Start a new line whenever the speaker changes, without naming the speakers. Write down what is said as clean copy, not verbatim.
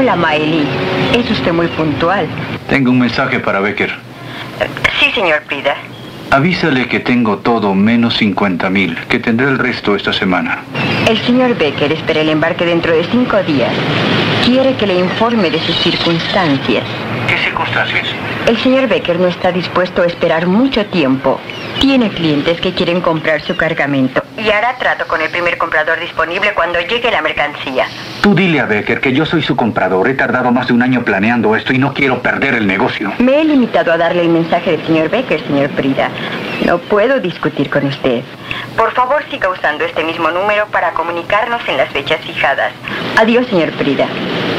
Hola, Maeli. Es usted muy puntual.
Tengo un mensaje para Becker.
Sí, señor Prida.
Avísale que tengo todo menos 50,000, que tendré el resto esta semana.
El señor Becker espera el embarque dentro de 5 días. Quiere que le informe de sus circunstancias.
¿Qué circunstancias?
El señor Becker no está dispuesto a esperar mucho tiempo. Tiene clientes que quieren comprar su cargamento y hará trato con el primer comprador disponible cuando llegue la mercancía.
Tú dile a Becker que yo soy su comprador. He tardado más de 1 año planeando esto y no quiero perder el negocio.
Me he limitado a darle el mensaje del señor Becker, señor Prida. No puedo discutir con usted. Por favor, siga usando este mismo número para comunicarnos en las fechas fijadas. Adiós, señor Prida.